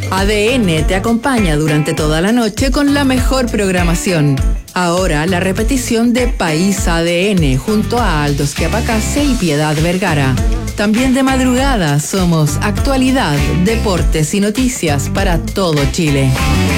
ADN te acompaña durante toda la noche con la mejor programación. Ahora la repetición de País ADN junto a Aldo Schiapacase y Piedad Vergara. También de madrugada somos actualidad, deportes y noticias para todo Chile.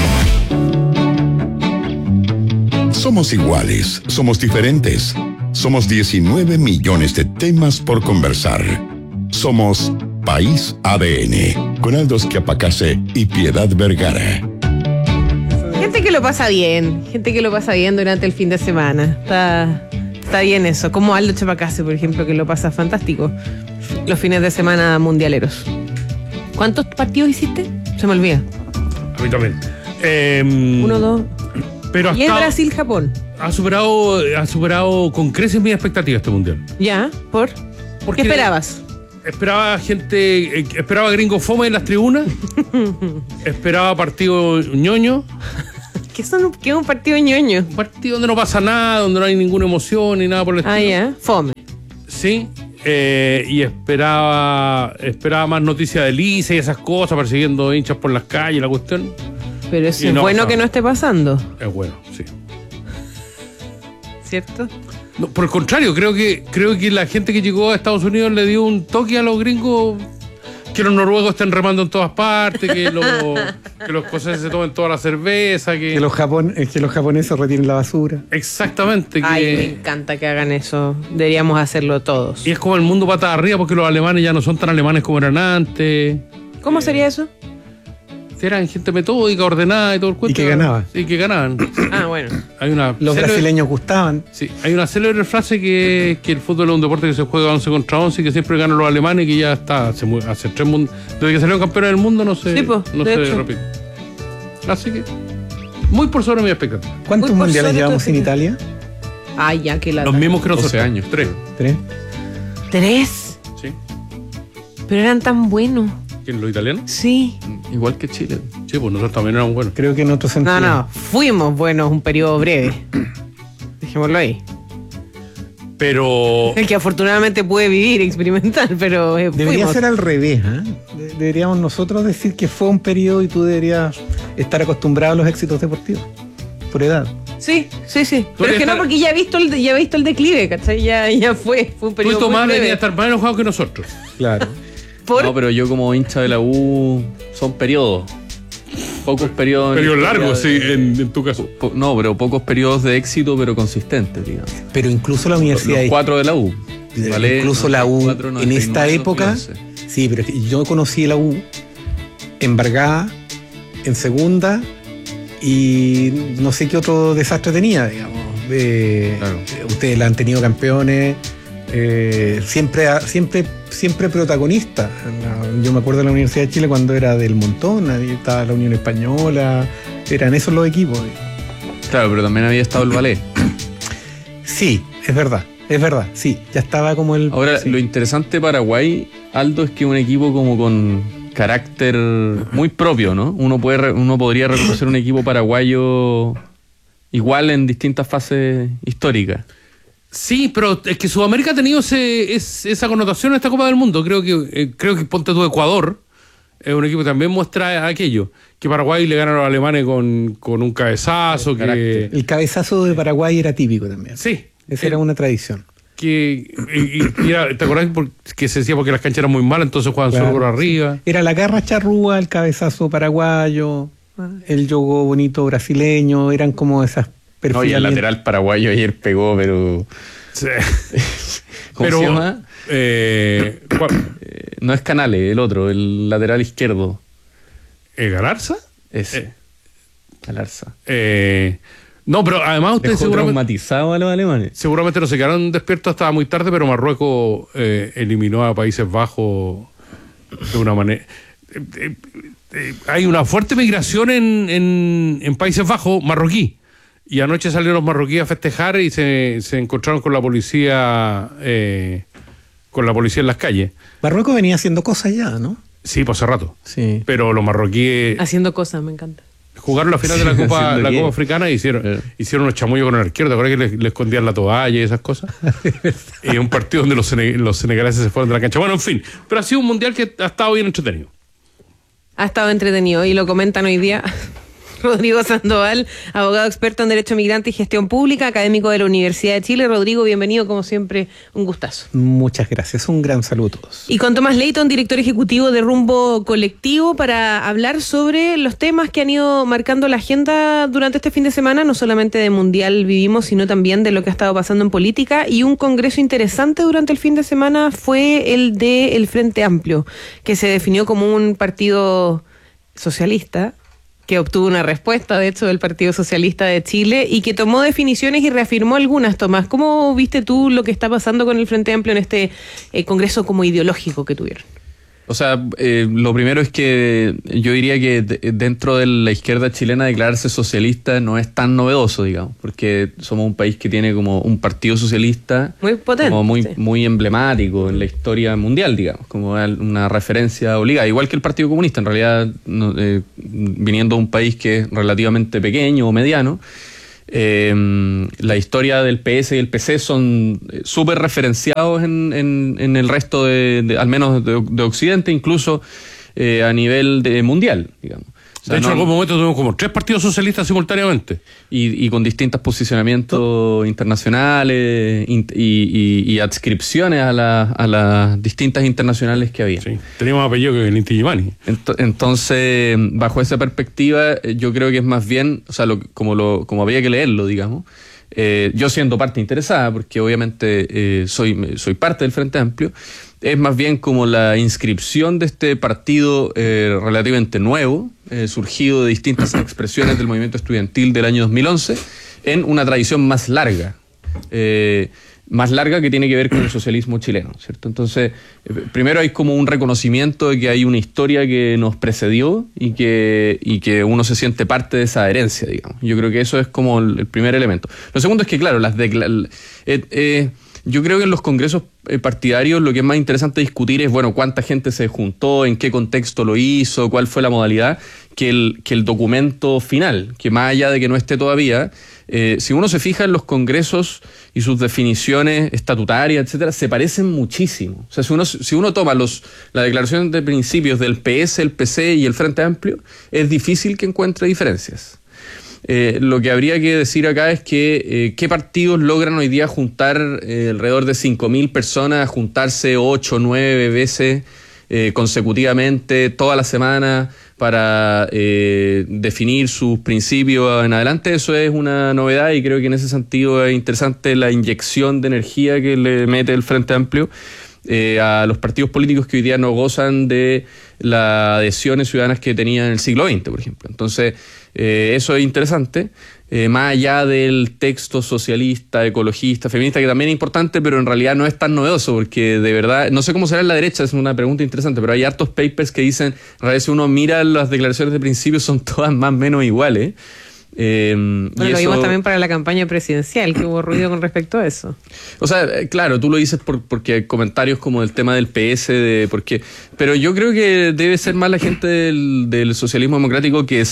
Somos iguales, somos diferentes. Somos 19 millones de temas por conversar. Somos País ADN, con Aldo Schiapacase y Piedad Vergara. Gente que lo pasa bien durante el fin de semana. Está bien eso, como Aldo Schiapacase, por ejemplo, que lo pasa fantástico los fines de semana mundialeros. ¿Cuántos partidos hiciste? Se me olvida. A mí también. 1, 2. Pero y el Brasil-Japón. Ha superado con creces mis expectativas este mundial. ¿Ya? ¿Qué esperabas? Esperaba gringo fome en las tribunas. Esperaba partido ñoño. ¿Qué es un partido ñoño? Un partido donde no pasa nada, donde no hay ninguna emoción ni nada por el estilo. Ya, fome. Sí, y esperaba más noticias de Lisa y esas cosas, persiguiendo hinchas por las calles, la cuestión. Pero es bueno que no esté pasando. Es bueno, sí. ¿Cierto? No, por el contrario, creo que la gente que llegó a Estados Unidos le dio un toque a los gringos, que los noruegos estén remando en todas partes, que los escoceses se tomen toda la cerveza, que los japoneses retiren la basura. Exactamente. Me encanta que hagan eso. Deberíamos hacerlo todos. Y es como el mundo patas arriba, porque los alemanes ya no son tan alemanes como eran antes. ¿Cómo sería eso? Eran gente metódica, ordenada y todo el cuento. Y que ganaban. Bueno. Los brasileños gustaban. Sí, hay una célebre frase que el fútbol es un deporte que se juega 11 contra 11 y que siempre ganan los alemanes y que ya está, hace 3 mundos. Desde que salieron campeones del mundo no se repite. Así que, muy por sobre mi expectativa. ¿Cuántos mundiales llevamos en Italia? Ya que los mismos que nosotros. 12 años. 3. ¿3? Sí. Pero eran tan buenos. ¿Quién, los italianos? Sí. Igual que Chile. Sí, pues nosotros también éramos buenos. Creo que en otro sentido. No, fuimos buenos un periodo breve. Dejémoslo ahí. Pero... El que afortunadamente puede vivir, experimentar, pero... Debería ser al revés, ¿eh? Deberíamos nosotros decir que fue un periodo y tú deberías estar acostumbrado a los éxitos deportivos. Por edad. Sí. Pero es que no, porque ya he visto el declive, ¿cachai? Ya fue un periodo Tú, muy Tomás, breve. debería estar más enojado que nosotros. Claro. No, pero yo como hincha de la U son periodos. Pocos periodos. Periodos largos, sí, en tu caso. No, pero pocos periodos de éxito, pero consistentes, digamos. Pero incluso la universidad. Los 4 de la U. ¿Vale? Incluso la U 4, en esta época. Sí, pero yo conocí la U en Bargá, en segunda, y no sé qué otro desastre tenía, digamos. Claro. Ustedes la han tenido campeones. Siempre protagonista. Yo me acuerdo de la Universidad de Chile cuando era del montón, ahí estaba la Unión Española, eran esos los equipos. Claro, pero también había estado el ballet. Sí, es verdad, sí, ya estaba como el... Ahora, sí. Lo interesante de Paraguay, Aldo, es que es un equipo como con carácter muy propio, ¿no? Uno podría reconocer un equipo paraguayo igual en distintas fases históricas. Sí, pero es que Sudamérica ha tenido esa connotación en esta Copa del Mundo. Creo que ponte tú Ecuador, es un equipo que también muestra aquello. Que Paraguay le gana a los alemanes con un cabezazo. El cabezazo de Paraguay era típico también. Sí. Esa era una tradición. ¿Te acordás que se decía porque las canchas eran muy malas, entonces jugaban solo por arriba? Era la garra charrúa, el cabezazo paraguayo, el yogo bonito brasileño, eran como esas... No, y el lateral paraguayo ayer pegó, pero... Sí. ¿Cómo se llama? No es Canales, el otro, el lateral izquierdo. ¿Galarza? Ese. Galarza. No, pero además ustedes seguramente... traumatizado a los alemanes. Seguramente no se quedaron despiertos hasta muy tarde, pero Marruecos eliminó a Países Bajos de una manera... hay una fuerte migración en Países Bajos marroquí. Y anoche salieron los marroquíes a festejar y se encontraron con la policía en las calles. Marruecos venía haciendo cosas ya, ¿no? Sí, por hace rato. Sí. Pero los marroquíes... Haciendo cosas, me encanta. Jugaron la final de la Copa Africana y hicieron unos chamullos con el arquero. ¿Te acuerdas que le escondían la toalla y esas cosas? Y un partido donde los senegaleses se fueron de la cancha. Bueno, en fin. Pero ha sido un mundial que ha estado bien entretenido. Ha estado entretenido y lo comentan hoy día. Rodrigo Sandoval, abogado experto en Derecho Migrante y Gestión Pública, académico de la Universidad de Chile. Rodrigo, bienvenido, como siempre, un gustazo. Muchas gracias, un gran saludo a todos. Y con Tomás Leighton, director ejecutivo de Rumbo Colectivo, para hablar sobre los temas que han ido marcando la agenda durante este fin de semana, no solamente de Mundial Vivimos, sino también de lo que ha estado pasando en política. Y un congreso interesante durante el fin de semana fue el del Frente Amplio, que se definió como un partido socialista, que obtuvo una respuesta, de hecho, del Partido Socialista de Chile y que tomó definiciones y reafirmó algunas. Tomás, ¿cómo viste tú lo que está pasando con el Frente Amplio en este congreso como ideológico que tuvieron? O sea, lo primero es que yo diría que dentro de la izquierda chilena declararse socialista no es tan novedoso, digamos, porque somos un país que tiene como un partido socialista muy potente, como muy emblemático en la historia mundial, digamos, como una referencia obligada, igual que el Partido Comunista, en realidad, viniendo de un país que es relativamente pequeño o mediano. La historia del PS y el PC son súper referenciados en el resto al menos de Occidente, incluso a nivel mundial, digamos. O sea, de hecho, en algún momento tuvimos como 3 partidos socialistas simultáneamente. Y con distintos posicionamientos internacionales y adscripciones a las distintas internacionales que había. Sí, teníamos apellido que el Inti Illimani. Entonces, bajo esa perspectiva, yo creo que es más bien, o sea, como había que leerlo, digamos, yo siendo parte interesada, porque obviamente soy parte del Frente Amplio, es más bien como la inscripción de este partido relativamente nuevo, surgido de distintas expresiones del movimiento estudiantil del año 2011, en una tradición más larga que tiene que ver con el socialismo chileno, ¿cierto? Entonces, primero hay como un reconocimiento de que hay una historia que nos precedió y que uno se siente parte de esa herencia, digamos. Yo creo que eso es como el primer elemento. Lo segundo es que, claro, yo creo que en los congresos partidarios lo que es más interesante discutir es, bueno, cuánta gente se juntó, en qué contexto lo hizo, cuál fue la modalidad, que el documento final, que más allá de que no esté todavía, si uno se fija en los congresos y sus definiciones estatutarias, etcétera, se parecen muchísimo. O sea, si uno toma la declaración de principios del PS, el PC y el Frente Amplio, es difícil que encuentre diferencias. Lo que habría que decir acá es que qué partidos logran hoy día juntar alrededor de 5.000 personas, juntarse 8 o 9 veces consecutivamente toda la semana para definir sus principios en adelante. Eso es una novedad y creo que en ese sentido es interesante la inyección de energía que le mete el Frente Amplio a los partidos políticos que hoy día no gozan de las adhesiones ciudadanas que tenían en el siglo XX, por ejemplo. Entonces, eso es interesante, más allá del texto socialista, ecologista, feminista, que también es importante, pero en realidad no es tan novedoso, porque de verdad, no sé cómo será en la derecha, es una pregunta interesante, pero hay hartos papers que dicen, en realidad si uno mira las declaraciones de principio, son todas más o menos iguales. Bueno, lo vimos también para la campaña presidencial, que hubo ruido con respecto a eso. O sea, claro, tú lo dices porque hay comentarios como el tema del PS, pero yo creo que debe ser más la gente del socialismo democrático que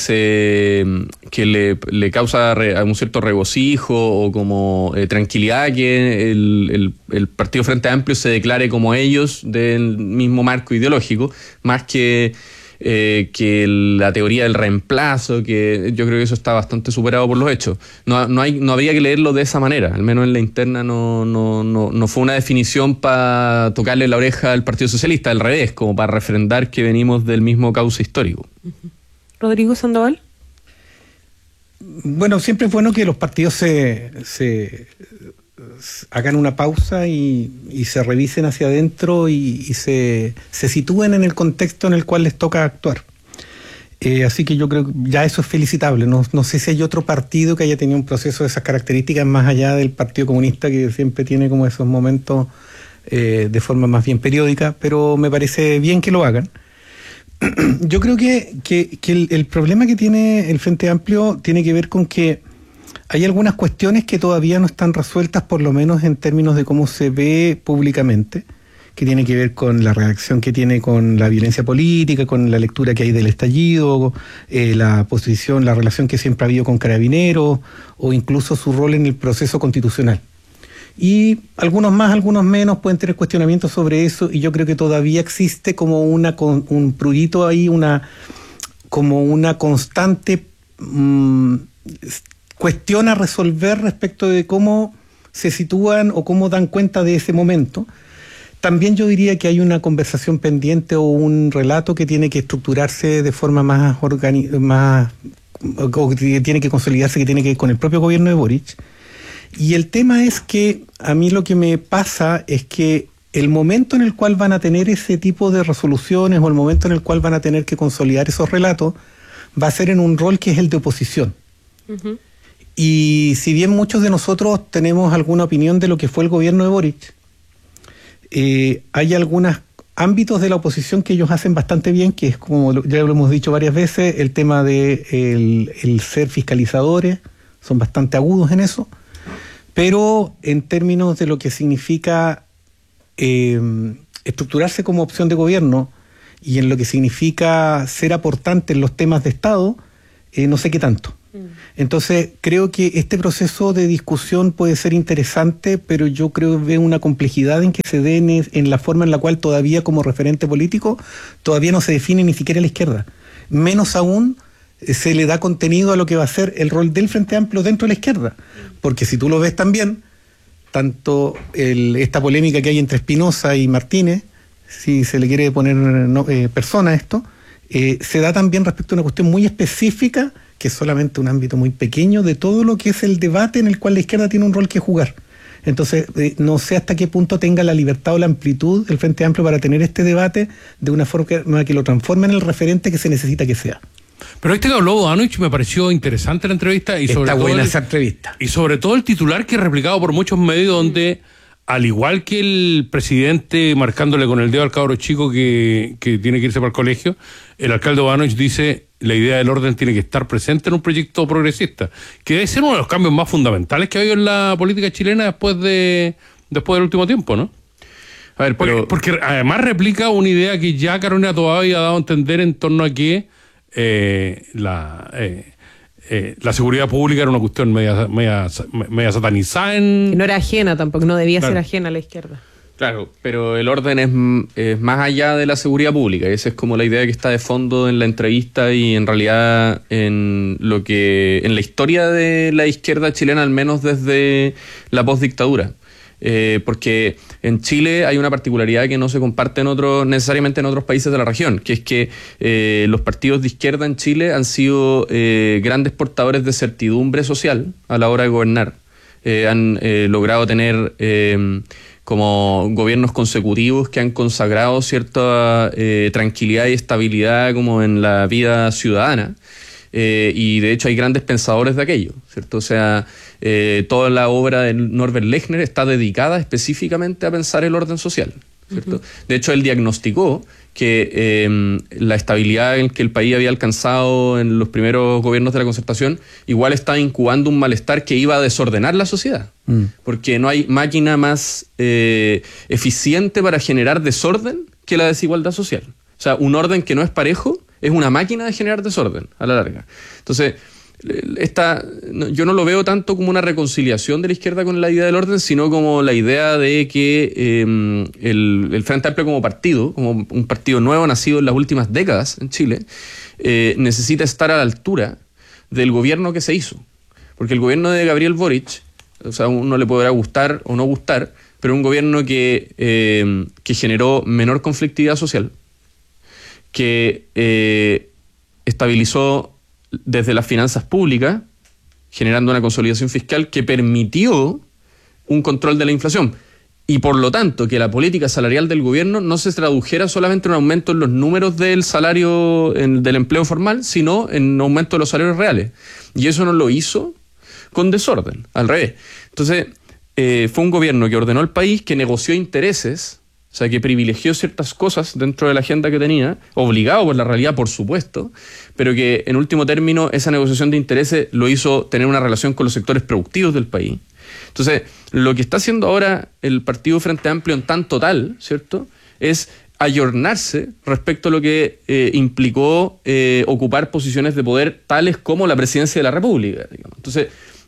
le causa un cierto regocijo o como tranquilidad que el Partido Frente Amplio se declare como ellos del mismo marco ideológico, más que la teoría del reemplazo, que yo creo que eso está bastante superado por los hechos. No habría que leerlo de esa manera, al menos en la interna no fue una definición para tocarle la oreja al Partido Socialista, al revés, como para refrendar que venimos del mismo cauce histórico. Rodrigo Sandoval. Bueno, siempre es bueno que los partidos se hagan una pausa y se revisen hacia adentro y se sitúen en el contexto en el cual les toca actuar. Así que yo creo que ya eso es felicitable. No sé si hay otro partido que haya tenido un proceso de esas características más allá del Partido Comunista, que siempre tiene como esos momentos de forma más bien periódica, pero me parece bien que lo hagan. Yo creo que el problema que tiene el Frente Amplio tiene que ver con que hay algunas cuestiones que todavía no están resueltas, por lo menos en términos de cómo se ve públicamente, que tiene que ver con la reacción que tiene con la violencia política, con la lectura que hay del estallido, la relación que siempre ha habido con Carabineros, o incluso su rol en el proceso constitucional. Y algunos más, algunos menos pueden tener cuestionamientos sobre eso, y yo creo que todavía existe como un prurito ahí, como una constante cuestión a resolver respecto de cómo se sitúan o cómo dan cuenta de ese momento. También yo diría que hay una conversación pendiente o un relato que tiene que estructurarse de forma más o que tiene que consolidarse, que tiene que ver con el propio gobierno de Boric. Y el tema es que a mí lo que me pasa es que el momento en el cual van a tener ese tipo de resoluciones o el momento en el cual van a tener que consolidar esos relatos va a ser en un rol que es el de oposición. Uh-huh. Y si bien muchos de nosotros tenemos alguna opinión de lo que fue el gobierno de Boric, hay algunos ámbitos de la oposición que ellos hacen bastante bien, que es, como ya lo hemos dicho varias veces, el tema de el ser fiscalizadores, son bastante agudos en eso, pero en términos de lo que significa estructurarse como opción de gobierno y en lo que significa ser aportante en los temas de Estado, no sé qué tanto. Entonces creo que este proceso de discusión puede ser interesante, pero yo creo que veo una complejidad en que se dé en la forma en la cual todavía como referente político todavía no se define ni siquiera la izquierda. Menos aún se le da contenido a lo que va a ser el rol del Frente Amplio dentro de la izquierda. Porque si tú lo ves también, tanto esta polémica que hay entre Espinosa y Martínez, si se le quiere poner persona a esto, se da también respecto a una cuestión muy específica, que es solamente un ámbito muy pequeño de todo lo que es el debate en el cual la izquierda tiene un rol que jugar. Entonces, no sé hasta qué punto tenga la libertad o la amplitud el Frente Amplio para tener este debate de una forma que lo transforme en el referente que se necesita que sea. Pero que habló Bodanovich me pareció interesante la entrevista. Y sobre Está todo buena esa entrevista. Y sobre todo el titular que es replicado por muchos medios donde, al igual que el presidente marcándole con el dedo al cabro chico que tiene que irse para el colegio, el alcalde Bodanovich dice: la idea del orden tiene que estar presente en un proyecto progresista, que debe ser uno de los cambios más fundamentales que ha habido en la política chilena después del último tiempo, ¿no? A ver, porque además replica una idea que ya Carolina Toá había dado a entender en torno a que la seguridad pública era una cuestión media satanizada. Que no era ajena tampoco, no debía ser ajena a la izquierda. Claro, pero el orden es más allá de la seguridad pública. Esa es como la idea que está de fondo en la entrevista y en realidad en la historia de la izquierda chilena, al menos desde la postdictadura. Porque en Chile hay una particularidad que no se comparte necesariamente en otros países de la región, que es que los partidos de izquierda en Chile han sido grandes portadores de certidumbre social a la hora de gobernar. Han logrado tener como gobiernos consecutivos que han consagrado cierta tranquilidad y estabilidad como en la vida ciudadana. Y de hecho hay grandes pensadores de aquello, ¿cierto? O sea, toda la obra de Norbert Lechner está dedicada específicamente a pensar el orden social, ¿cierto? Uh-huh. De hecho, él diagnosticó que la estabilidad en que el país había alcanzado en los primeros gobiernos de la Concertación igual estaba incubando un malestar que iba a desordenar la sociedad, porque no hay máquina más eficiente para generar desorden que la desigualdad social. O sea, un orden que no es parejo es una máquina de generar desorden a la larga. Entonces, yo no lo veo tanto como una reconciliación de la izquierda con la idea del orden, sino como la idea de que el Frente Amplio como partido, como un partido nuevo nacido en las últimas décadas en Chile, necesita estar a la altura del gobierno que se hizo. Porque el gobierno de Gabriel Boric, o sea, uno le podrá gustar o no gustar, pero un gobierno que generó menor conflictividad social, que estabilizó desde las finanzas públicas, generando una consolidación fiscal que permitió un control de la inflación. Y por lo tanto, que la política salarial del gobierno no se tradujera solamente en un aumento en los números del salario del empleo formal, sino en un aumento de los salarios reales. Y eso no lo hizo con desorden, al revés. Entonces, fue un gobierno que ordenó el país, que negoció intereses, o sea, que privilegió ciertas cosas dentro de la agenda que tenía, obligado por la realidad, por supuesto, pero que en último término esa negociación de intereses lo hizo tener una relación con los sectores productivos del país. Entonces, lo que está haciendo ahora el Partido Frente Amplio en tanto tal, ¿cierto?, es ayornarse respecto a lo que implicó ocupar posiciones de poder tales como la presidencia de la República, digamos. Entonces,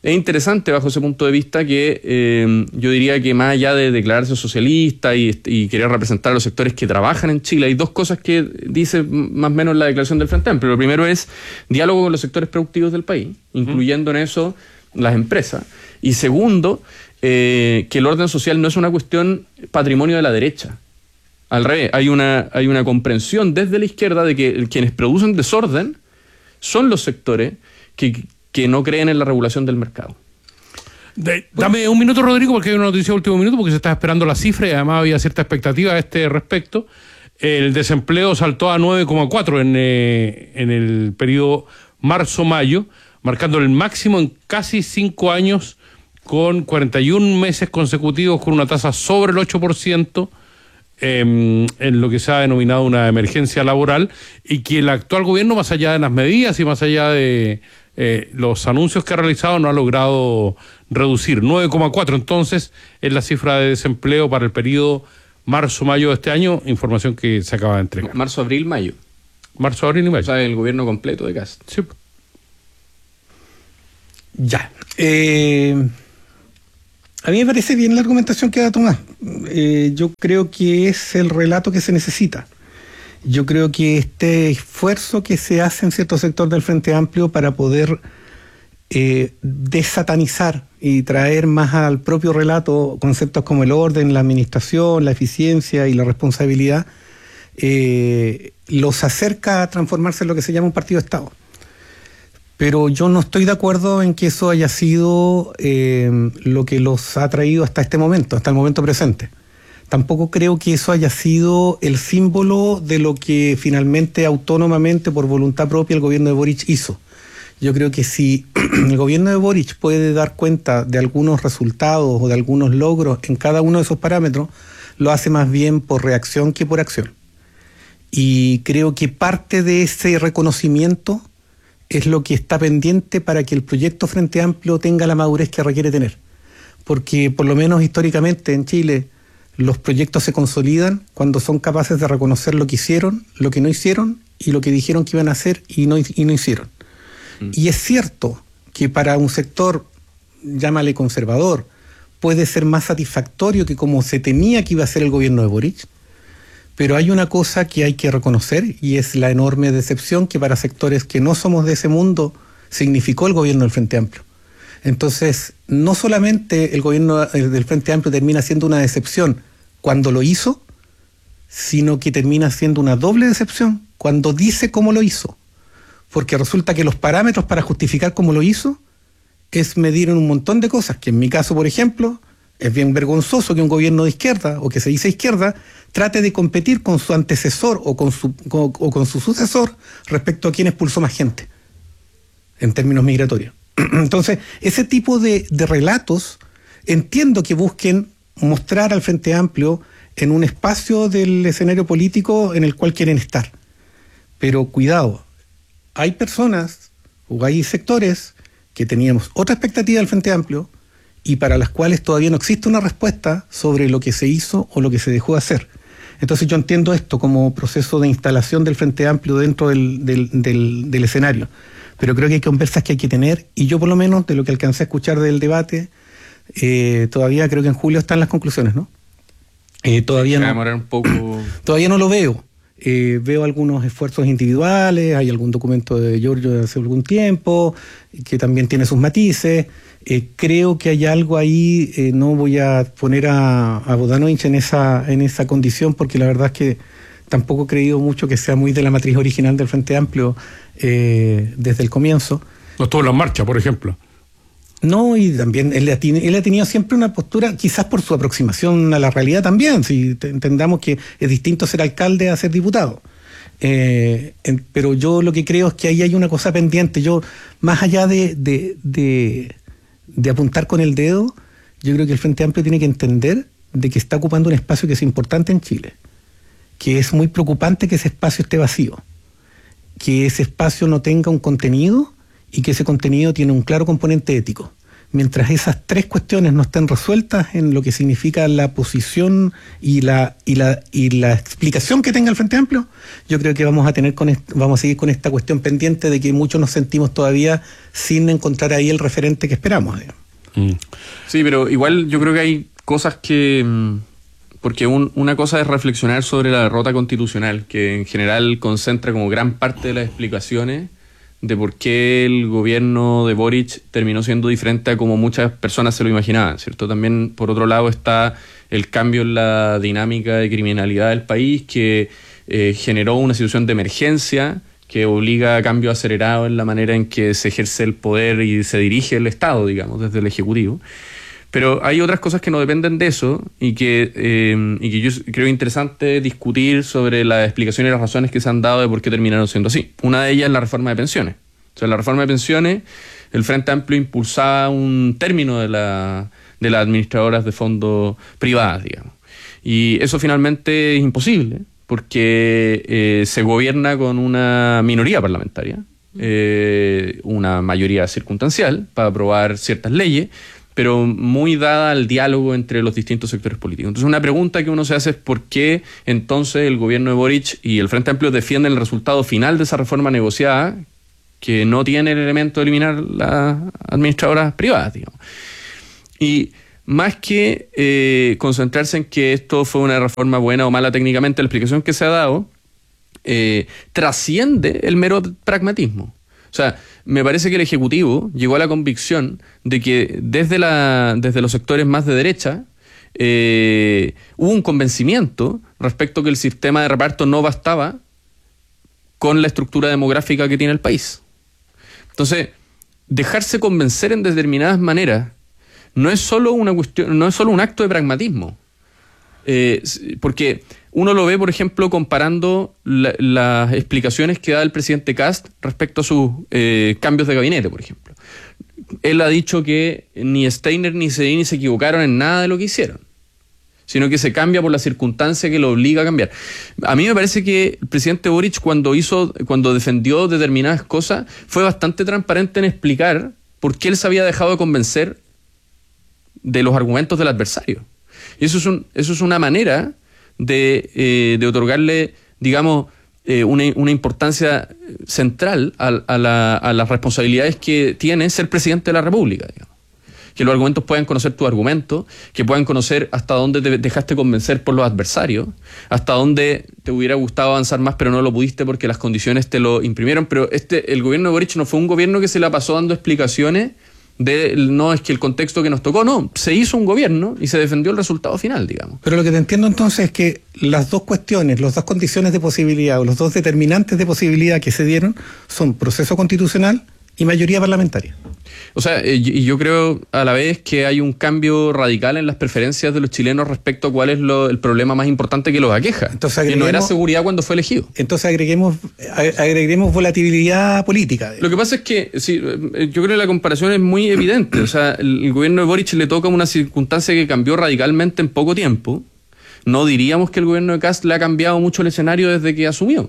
es interesante bajo ese punto de vista que yo diría que más allá de declararse socialista y querer representar a los sectores que trabajan en Chile, hay dos cosas que dice más o menos la declaración del Frente Amplio. Lo primero es diálogo con los sectores productivos del país, incluyendo en eso las empresas. Y segundo, que el orden social no es una cuestión patrimonio de la derecha. Al revés, hay una comprensión desde la izquierda de que quienes producen desorden son los sectores que no creen en la regulación del mercado. Dame un minuto, Rodrigo, porque hay una noticia de último minuto, porque se está esperando la cifra y además había cierta expectativa a este respecto. El desempleo saltó a 9,4 en el periodo marzo-mayo, marcando el máximo en casi 5 años, con 41 meses consecutivos con una tasa sobre el 8%, en lo que se ha denominado una emergencia laboral, y que el actual gobierno, más allá de las medidas y más allá de los anuncios que ha realizado, no ha logrado reducir. 9,4 entonces es la cifra de desempleo para el periodo marzo-mayo de este año, información que se acaba de entregar. Marzo, abril, mayo. Marzo, abril y mayo. O sea, el gobierno completo de Kast. Sí. Ya. A mí me parece bien la argumentación que da Tomás. Yo creo que es el relato que se necesita. Yo creo que este esfuerzo que se hace en cierto sector del Frente Amplio para poder desatanizar y traer más al propio relato conceptos como el orden, la administración, la eficiencia y la responsabilidad, los acerca a transformarse en lo que se llama un partido de Estado. Pero yo no estoy de acuerdo en que eso haya sido lo que los ha traído hasta este momento, hasta el momento presente. Tampoco creo que eso haya sido el símbolo de lo que finalmente, autónomamente, por voluntad propia, el gobierno de Boric hizo. Yo creo que si el gobierno de Boric puede dar cuenta de algunos resultados o de algunos logros en cada uno de esos parámetros, lo hace más bien por reacción que por acción. Y creo que parte de ese reconocimiento es lo que está pendiente para que el proyecto Frente Amplio tenga la madurez que requiere tener. Porque por lo menos históricamente en Chile los proyectos se consolidan cuando son capaces de reconocer lo que hicieron, lo que no hicieron y lo que dijeron que iban a hacer y no hicieron. Y es cierto que para un sector, llámale conservador, puede ser más satisfactorio que como se temía que iba a ser el gobierno de Boric, pero hay una cosa que hay que reconocer y es la enorme decepción que para sectores que no somos de ese mundo significó el gobierno del Frente Amplio. Entonces, no solamente el gobierno del Frente Amplio termina siendo una decepción cuando lo hizo, sino que termina siendo una doble decepción cuando dice cómo lo hizo. Porque resulta que los parámetros para justificar cómo lo hizo es medir en un montón de cosas, que en mi caso, por ejemplo, es bien vergonzoso que un gobierno de izquierda, o que se dice izquierda, trate de competir con su antecesor o con su sucesor respecto a quién expulsó más gente, en términos migratorios. Entonces, ese tipo de relatos entiendo que busquen mostrar al Frente Amplio en un espacio del escenario político en el cual quieren estar. Pero cuidado, hay personas o hay sectores que teníamos otra expectativa del Frente Amplio y para las cuales todavía no existe una respuesta sobre lo que se hizo o lo que se dejó de hacer. Entonces yo entiendo esto como proceso de instalación del Frente Amplio dentro del escenario. Pero creo que hay conversas que hay que tener, y yo por lo menos, de lo que alcancé a escuchar del debate, todavía creo que en julio están las conclusiones, ¿no? Todavía no. Demorar un poco. Todavía no lo veo. Veo algunos esfuerzos individuales, hay algún documento de Giorgio de hace algún tiempo, que también tiene sus matices. Creo que hay algo ahí, no voy a poner a Bodanovich en esa condición, porque la verdad es que tampoco he creído mucho que sea muy de la matriz original del Frente Amplio desde el comienzo. No estuvo en la marcha, por ejemplo. No, y también él ha tenido siempre una postura, quizás por su aproximación a la realidad también, si entendamos que es distinto ser alcalde a ser diputado. Pero yo lo que creo es que ahí hay una cosa pendiente. Yo, más allá de apuntar con el dedo, yo creo que el Frente Amplio tiene que entender de que está ocupando un espacio que es importante en Chile, que es muy preocupante que ese espacio esté vacío, que ese espacio no tenga un contenido y que ese contenido tiene un claro componente ético. mientras esas tres cuestiones no estén resueltas en lo que significa la posición y la explicación que tenga el Frente Amplio, yo creo que vamos a seguir con esta cuestión pendiente de que muchos nos sentimos todavía sin encontrar ahí el referente que esperamos. Sí, pero igual yo creo que hay cosas que... Porque una cosa es reflexionar sobre la derrota constitucional, que en general concentra como gran parte de las explicaciones de por qué el gobierno de Boric terminó siendo diferente a como muchas personas se lo imaginaban, ¿cierto? También, por otro lado, está el cambio en la dinámica de criminalidad del país, que generó una situación de emergencia que obliga a cambios acelerados en la manera en que se ejerce el poder y se dirige el Estado, digamos, desde el Ejecutivo. Pero hay otras cosas que no dependen de eso y que yo creo interesante discutir sobre las explicaciones y las razones que se han dado de por qué terminaron siendo así. Una de ellas es la reforma de pensiones. O sea, en la reforma de pensiones, el Frente Amplio impulsaba un término de las administradoras de fondos privadas, digamos. Y eso finalmente es imposible porque se gobierna con una minoría parlamentaria, una mayoría circunstancial para aprobar ciertas leyes, pero muy dada al diálogo entre los distintos sectores políticos. Entonces, una pregunta que uno se hace es por qué entonces el gobierno de Boric y el Frente Amplio defienden el resultado final de esa reforma negociada, que no tiene el elemento de eliminar las administradoras privadas, digamos. Y más que concentrarse en que esto fue una reforma buena o mala técnicamente, la explicación que se ha dado trasciende el mero pragmatismo. O sea, me parece que el Ejecutivo llegó a la convicción de que desde los sectores más de derecha hubo un convencimiento respecto a que el sistema de reparto no bastaba con la estructura demográfica que tiene el país. Entonces, dejarse convencer en determinadas maneras no es solo una cuestión, no es solo un acto de pragmatismo. Porque uno lo ve, por ejemplo, comparando las explicaciones que da el presidente Kast respecto a sus cambios de gabinete, por ejemplo. Él ha dicho que ni Steiner ni Cedini se equivocaron en nada de lo que hicieron, sino que se cambia por la circunstancia que lo obliga a cambiar. A mí me parece que el presidente Boric, cuando defendió determinadas cosas, fue bastante transparente en explicar por qué él se había dejado de convencer de los argumentos del adversario. Y eso es una manera de otorgarle, digamos, una importancia central a las responsabilidades que tiene ser presidente de la República, digamos. Que los argumentos puedan conocer tus argumentos, que puedan conocer hasta dónde te dejaste convencer por los adversarios, hasta dónde te hubiera gustado avanzar más pero no lo pudiste porque las condiciones te lo imprimieron. Pero el gobierno de Boric no fue un gobierno que se la pasó dando explicaciones no es que el contexto que nos tocó, no, se hizo un gobierno y se defendió el resultado final, digamos. Pero lo que te entiendo entonces es que las dos cuestiones, las dos condiciones de posibilidad o los dos determinantes de posibilidad que se dieron son proceso constitucional y mayoría parlamentaria. O sea, y yo creo a la vez que hay un cambio radical en las preferencias de los chilenos respecto a cuál es el problema más importante que los aqueja. Entonces, que no era seguridad cuando fue elegido. Entonces agreguemos volatilidad política. Lo que pasa es que sí, yo creo que la comparación es muy evidente. O sea, el gobierno de Boric le toca una circunstancia que cambió radicalmente en poco tiempo. No diríamos que el gobierno de Kast le ha cambiado mucho el escenario desde que asumió.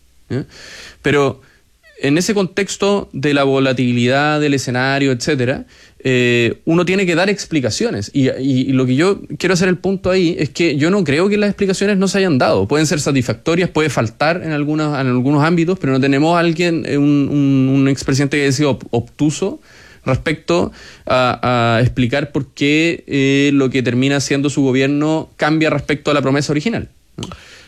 Pero en ese contexto de la volatilidad del escenario, etcétera, uno tiene que dar explicaciones. Y lo que yo quiero hacer el punto ahí es que yo no creo que las explicaciones no se hayan dado. Pueden ser satisfactorias, puede faltar en algunos ámbitos, pero no tenemos a alguien, un expresidente que haya sido obtuso respecto a explicar por qué lo que termina siendo su gobierno cambia respecto a la promesa original, ¿no?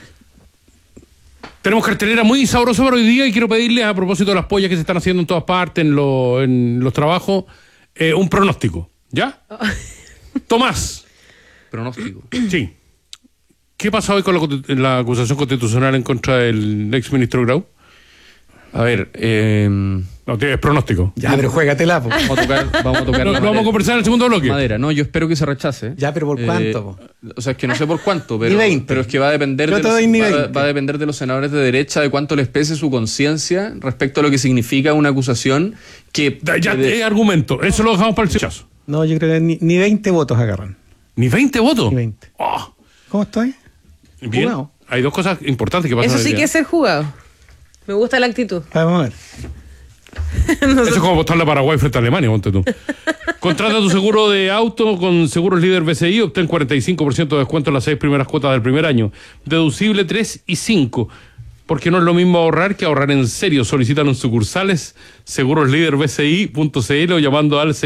Tenemos cartelera muy sabrosa para hoy día y quiero pedirles, a propósito de las pollas que se están haciendo en todas partes, en los trabajos, un pronóstico. ¿Ya? Tomás. Pronóstico. Sí. ¿Qué pasa hoy con la acusación constitucional en contra del exministro Grau? A ver, no, es pronóstico. Ya, pero juégatela. Vamos a tocar vamos a conversar en el segundo bloque. Madera. No, yo espero que se rechace. Ya, pero ¿por cuánto? O sea, es que no sé por cuánto, pero, Ni 20. pero es que va a depender va a depender de los senadores de derecha, de cuánto les pese su conciencia respecto a lo que significa una acusación que... Ya hay argumento. Eso lo dejamos para el rechazo. No, yo creo que ni 20 votos agarran. ¿Ni 20 votos? Ni 20. Oh. ¿Cómo estoy? Bien. Jugado. Hay dos cosas importantes que pasan. Eso sí que es ser jugado. Me gusta la actitud. Vamos a ver. Eso es como votar la Paraguay frente a Alemania, ponte tú. Contrata tu seguro de auto con Seguros Líder BCI, obtén 45% de descuento en las 6 primeras cuotas del primer año. Deducible 3 y 5. Porque no es lo mismo ahorrar que ahorrar en serio. Solícitalo en sucursales seguroslíderbci.cl o llamando al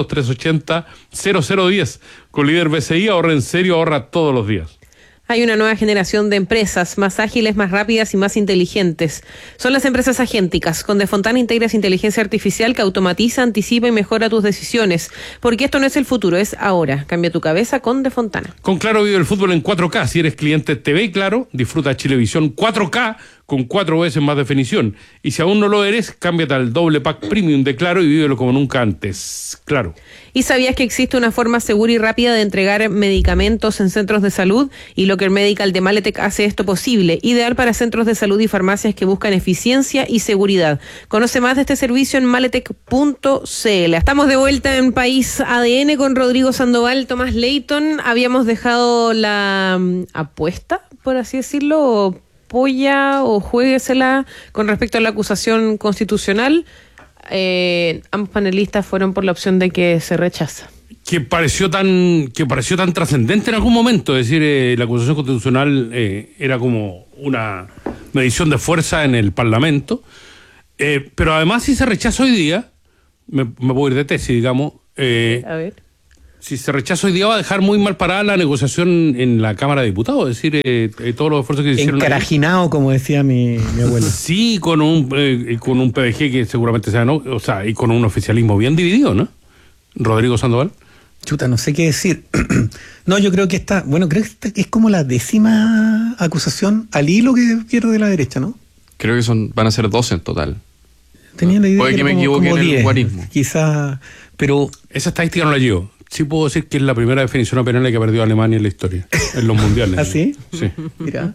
600-380-0010. Con Líder BCI, ahorra en serio, ahorra todos los días. Hay una nueva generación de empresas más ágiles, más rápidas y más inteligentes. Son las empresas agénticas. Con Defontana integras inteligencia artificial que automatiza, anticipa y mejora tus decisiones. Porque esto no es el futuro, es ahora. Cambia tu cabeza con Defontana. Con Claro vive el fútbol en 4K. Si eres cliente TV Claro, disfruta Chilevisión 4K con 4 veces más definición. Y si aún no lo eres, cámbiate al doble pack premium de Claro y vívelo como nunca antes. Claro. ¿Y sabías que existe una forma segura y rápida de entregar medicamentos en centros de salud? Y Locker Medical de Maletec hace esto posible. Ideal para centros de salud y farmacias que buscan eficiencia y seguridad. Conoce más de este servicio en maletec.cl. Estamos de vuelta en País ADN con Rodrigo Sandoval, Tomás Leighton. Habíamos dejado la apuesta, por así decirlo, o polla o juéguesela con respecto a la acusación constitucional. Ambos panelistas fueron por la opción de que se rechaza. Que pareció tan trascendente en algún momento. Es decir, la acusación constitucional era como una medición de fuerza en el Parlamento. Pero además, si se rechaza hoy día, me puedo ir de tesis, digamos. A ver. Si se rechaza hoy día, va a dejar muy mal parada la negociación en la Cámara de Diputados. Es decir, todos los esfuerzos que se hicieron. Encarajinado, como decía mi abuelo. Sí, con un PDG que seguramente sea, ¿no? O sea, y con un oficialismo bien dividido, ¿no? Rodrigo Sandoval. Chuta, no sé qué decir. No, yo creo que creo que esta es como la 10ª acusación al hilo que pierde la derecha, ¿no? Creo que van a ser 12 en total. Tenía la idea puede que me equivoque en el guarismo. Quizá, pero... Esa estadística no la llevo. Sí puedo decir que es la primera definición penal que ha perdido Alemania en la historia, en los mundiales. ¿Ah, sí? Sí. Mira.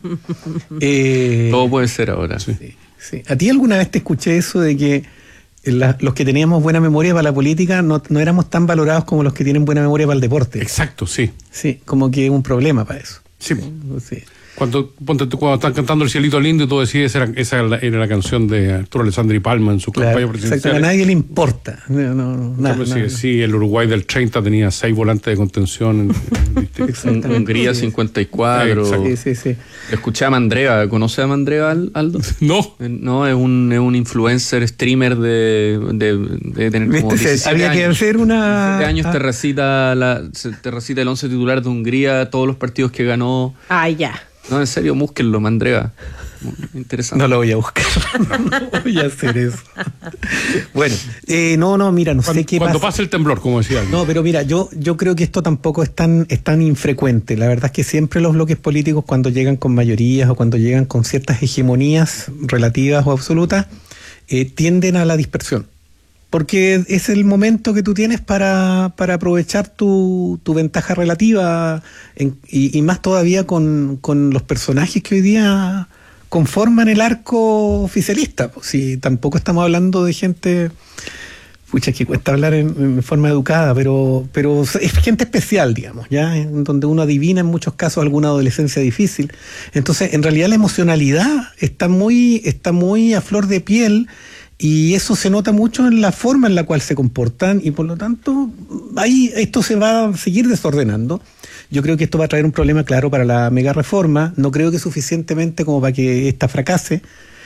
Todo puede ser ahora. Sí. ¿A ti alguna vez te escuché eso de que los que teníamos buena memoria para la política no éramos tan valorados como los que tienen buena memoria para el deporte? Exacto, sí. Sí, como que es un problema para eso. Sí. Sí. Cuando están cantando El Cielito Lindo y tú decides, esa era la canción de Arturo Alessandri Palma en su campaña presidencial. Exacto, a nadie le importa. Nada. Sí, el Uruguay del 30 tenía 6 volantes de contención. Hungría 54. Sí. Escuché a Mandreva. ¿Conoce a Mandreva, Aldo? No. No, es un influencer, streamer de tener como 17 había años. que hacer una... 17 años te recita el 11 titular de Hungría, todos los partidos que ganó. Ah, ya. No, en serio, búsquenlo, Mandreva. Interesante. No lo voy a buscar. No voy a hacer eso. Bueno, mira, no sé qué pasa. Cuando pasa el temblor, como decía alguien. No, pero mira, yo creo que esto tampoco es tan infrecuente. La verdad es que siempre los bloques políticos, cuando llegan con mayorías o cuando llegan con ciertas hegemonías relativas o absolutas, tienden a la dispersión. Porque es el momento que tú tienes para aprovechar tu ventaja relativa y más todavía con los personajes que hoy día conforman el arco oficialista. Si tampoco estamos hablando de gente, que cuesta hablar en forma educada, pero es gente especial, digamos, ya en donde uno adivina en muchos casos alguna adolescencia difícil. Entonces, en realidad la emocionalidad está muy a flor de piel. Y eso se nota mucho en la forma en la cual se comportan y por lo tanto ahí esto se va a seguir desordenando. Yo creo que esto va a traer un problema claro para la mega reforma. No creo que suficientemente como para que esta fracase,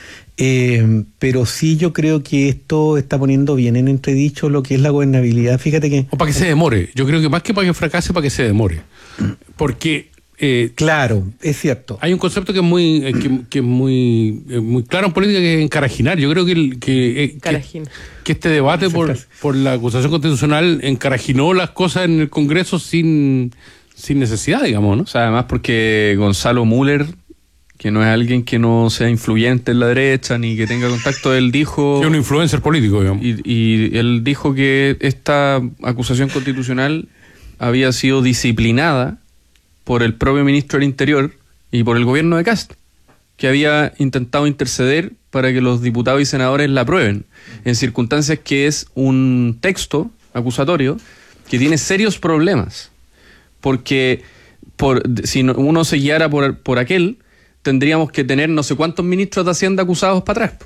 pero sí yo creo que esto está poniendo bien en entredicho lo que es la gobernabilidad. Fíjate que... O para que se demore. Yo creo que más que para que fracase, para que se demore. Porque... claro, es cierto. Hay un concepto que es muy claro en política, que es encarajinar. Yo creo que este debate por la acusación constitucional encarajinó las cosas en el Congreso sin necesidad, digamos, ¿no? O sea, además porque Gonzalo Müller, que no es alguien que no sea influyente en la derecha ni que tenga contacto, él dijo... Que es un influencer político, digamos. Y él dijo que esta acusación constitucional había sido disciplinada por el propio ministro del Interior y por el gobierno de Kast, que había intentado interceder para que los diputados y senadores la aprueben, en circunstancias que es un texto acusatorio que tiene serios problemas, porque si uno se guiara por aquel, tendríamos que tener no sé cuántos ministros de Hacienda acusados para atrás.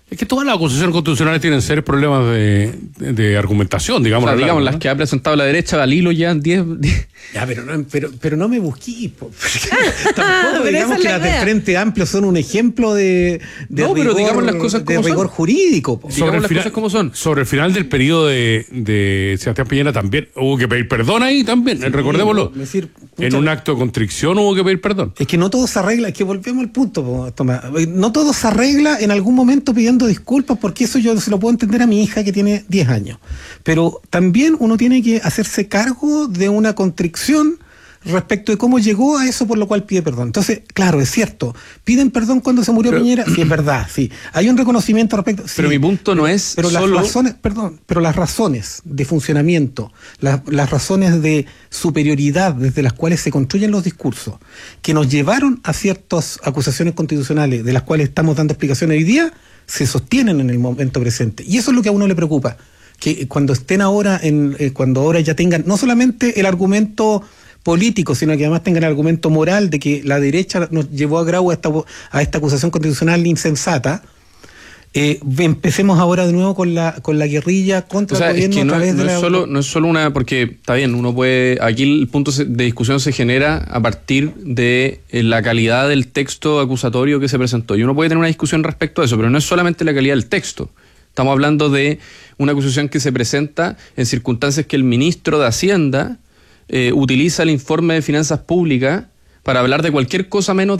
Es que todas las acusaciones constitucionales tienen serios problemas de argumentación, digamos. O sea, digamos, ¿no? las que ha presentado la derecha, al hilo ya 10. Ya, pero no me busquís. Tampoco pero digamos esa es que la las del idea. Frente Amplio son un ejemplo de No, pero rigor, digamos las cosas como de son. rigor jurídico. Digamos las cosas como son. Sobre el final del periodo de Sebastián Piñera también hubo que pedir perdón ahí también, recordémoslo. Es decir, En un acto de constricción hubo que pedir perdón. Es que no todo se arregla, es que volvemos al punto, Tomás. No todo se arregla en algún momento pidiendo disculpas, porque eso yo se lo puedo entender a mi hija que tiene 10 años. Pero también uno tiene que hacerse cargo de una constricción respecto de cómo llegó a eso por lo cual pide perdón. Entonces, claro, es cierto, piden perdón cuando se murió Piñera, sí, es verdad, sí. Hay un reconocimiento respecto. Sí, Pero mi punto no es pero solo... las razones de funcionamiento, las razones de superioridad desde las cuales se construyen los discursos, que nos llevaron a ciertas acusaciones constitucionales de las cuales estamos dando explicaciones hoy día, se sostienen en el momento presente. Y eso es lo que a uno le preocupa, que cuando estén ahora, cuando ahora ya tengan no solamente el argumento político, sino que además tengan el argumento moral de que la derecha nos llevó a grado a esta acusación constitucional insensata, empecemos ahora de nuevo con la guerrilla contra el gobierno, es que a través de no es solo una, porque está bien, uno puede, aquí el punto de discusión se genera a partir de la calidad del texto acusatorio que se presentó, y uno puede tener una discusión respecto a eso, pero no es solamente la calidad del texto. Estamos hablando de una acusación que se presenta en circunstancias que el ministro de Hacienda utiliza el informe de finanzas públicas para hablar de cualquier cosa menos